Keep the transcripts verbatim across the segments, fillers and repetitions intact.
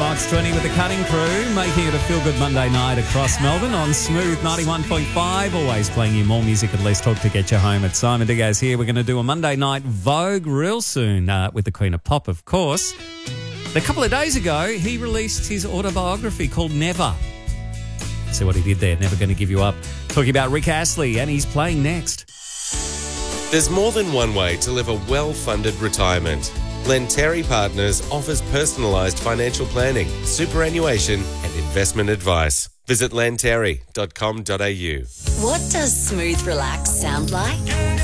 Fox twenty with the Cutting Crew, making it a feel-good Monday night across Melbourne on Smooth ninety-one point five. Always playing you more music and less talk to get you home. It's Simon Diggo's here. We're going to do a Monday night Vogue real soon uh, with the Queen of Pop, of course. A couple of days ago, he released his autobiography called Never. See what he did there, Never Going to Give You Up. Talking about Rick Astley, and he's playing next. There's more than one way to live a well-funded retirement. Lenteri Partners offers personalised financial planning, superannuation and investment advice. Visit lenteri dot com dot a u. What does Smooth Relax sound like?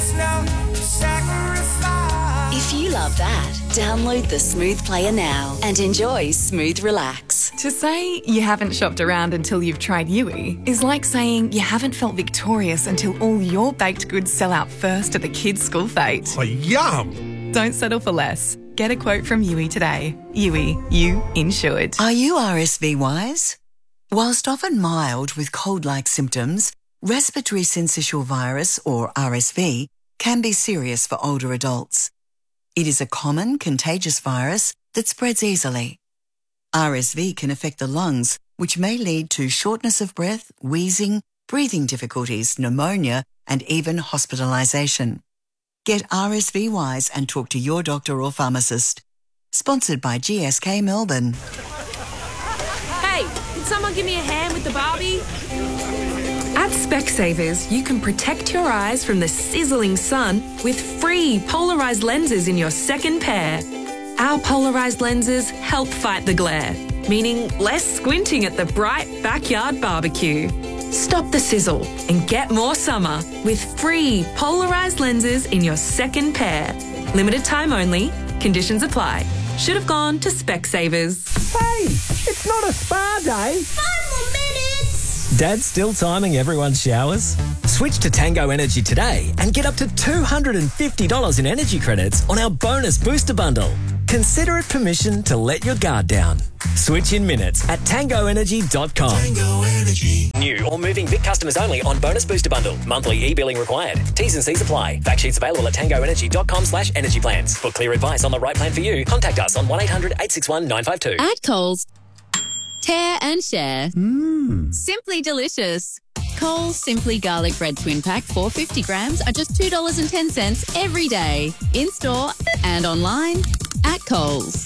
If you love that, download the Smooth Player now and enjoy Smooth Relax. To say you haven't shopped around until you've tried Yui is like saying you haven't felt victorious until all your baked goods sell out first at the kids' school fete. Oh, yum! Don't settle for less. Get a quote from Yui today. Yui, you insured. Are you R S V wise? Whilst often mild with cold-like symptoms, respiratory syncytial virus, or R S V, can be serious for older adults. It is a common contagious virus that spreads easily. R S V can affect the lungs, which may lead to shortness of breath, wheezing, breathing difficulties, pneumonia, and even hospitalisation. Get R S V wise and talk to your doctor or pharmacist. Sponsored by G S K Melbourne. Hey, can someone give me a hand with the Barbie? At Specsavers, you can protect your eyes from the sizzling sun with free polarised lenses in your second pair. Our polarised lenses help fight the glare, meaning less squinting at the bright backyard barbecue. Stop the sizzle and get more summer with free polarised lenses in your second pair. Limited time only. Conditions apply. Should have gone to Specsavers. Hey, it's not a spa day. Five more minutes. Dad's still timing everyone's showers? Switch to Tango Energy today and get up to two hundred fifty dollars in energy credits on our bonus booster bundle. Consider it permission to let your guard down. Switch in minutes at tango energy dot com. Tango Energy. New or moving Vic customers only on bonus booster bundle. Monthly e-billing required. T's and C's apply. Fact sheets available at tango energy dot com slash energy plans. For clear advice on the right plan for you, contact us on one eight hundred eight six one nine five two. At Coles, tear and share. Mmm. Simply delicious. Coles Simply Garlic Bread Twin Pack four hundred fifty grams are just two dollars and ten cents every day. In-store and online at Coles.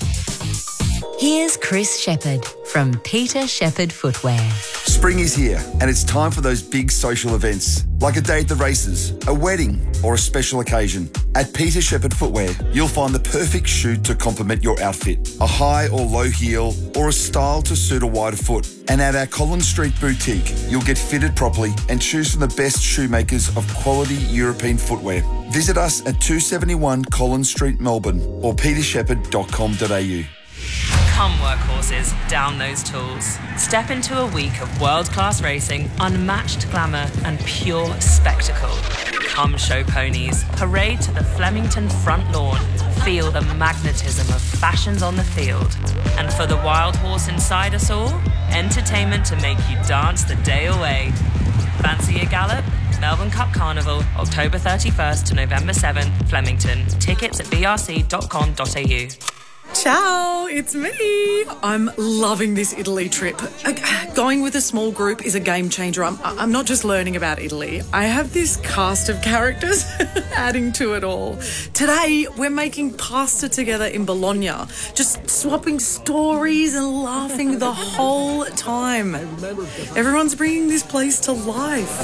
Here's Chris Shepherd from Peter Shepherd Footwear. Spring is here and it's time for those big social events, like a day at the races, a wedding or a special occasion. At Peter Shepherd Footwear, you'll find the perfect shoe to complement your outfit, a high or low heel or a style to suit a wider foot. And at our Collins Street boutique, you'll get fitted properly and choose from the best shoemakers of quality European footwear. Visit us at two seventy-one Collins Street, Melbourne or peter shepherd dot com dot a u. Come workhorses, down those tools. Step into a week of world-class racing, unmatched glamour and pure spectacle. Come show ponies, parade to the Flemington front lawn, feel the magnetism of fashions on the field. And for the wild horse inside us all, entertainment to make you dance the day away. Fancy a gallop? Melbourne Cup Carnival, October thirty-first to November seventh, Flemington. Tickets at b r c dot com dot a u. Ciao, it's me. I'm loving this Italy trip. Going with a small group is a game changer. I'm, I'm not just learning about Italy. I have this cast of characters adding to it all. Today, we're making pasta together in Bologna, just swapping stories and laughing the whole time. Everyone's bringing this place to life.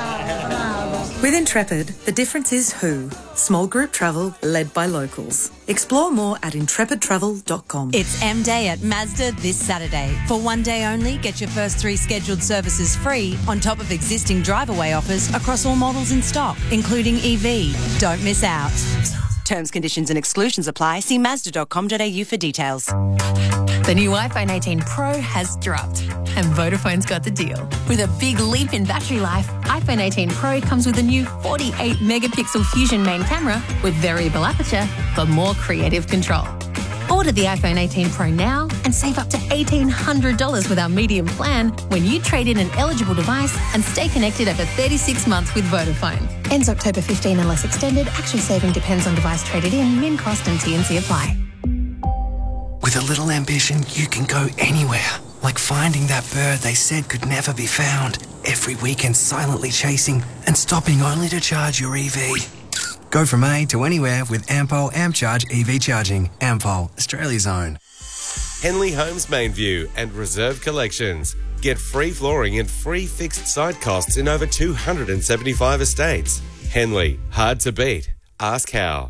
With Intrepid, the difference is who. Small group travel led by locals. Explore more at intrepid travel dot com. It's M Day at Mazda this Saturday. For one day only, get your first three scheduled services free on top of existing drive-away offers across all models in stock, including E V. Don't miss out. Terms, conditions and exclusions apply. See mazda dot com dot a u for details. The new iPhone eighteen Pro has dropped and Vodafone's got the deal. With a big leap in battery life, iPhone eighteen Pro comes with a new forty-eight megapixel Fusion main camera with variable aperture for more creative control. Order the iPhone eighteen Pro now and save up to eighteen hundred dollars with our medium plan when you trade in an eligible device and stay connected over thirty-six months with Vodafone. Ends October fifteenth unless extended. Actual saving depends on device traded in, min cost and T N C apply. With a little ambition, you can go anywhere. Like finding that bird they said could never be found. Every weekend silently chasing and stopping only to charge your E V. Go from A to anywhere with Ampol AmpCharge E V charging. Ampol, Australia's own. Henley Homes Main View and Reserve Collections. Get free flooring and free fixed site costs in over two hundred seventy-five estates. Henley, hard to beat. Ask how.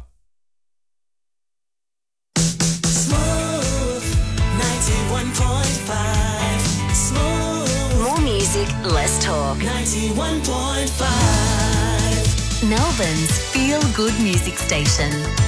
ninety-one point five Smooth. More music, less talk. ninety-one point five Melbourne's feel-good music station.